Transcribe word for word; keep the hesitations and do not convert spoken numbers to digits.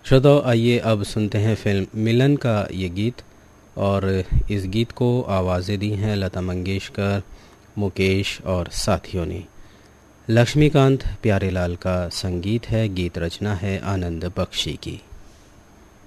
श्रोताओ, आइए अब सुनते हैं फिल्म मिलन का ये गीत। और इस गीत को आवाज़ें दी हैं लता मंगेशकर, मुकेश और साथियों ने। लक्ष्मीकांत प्यारेलाल का संगीत है, गीत रचना है आनंद बख्शी की।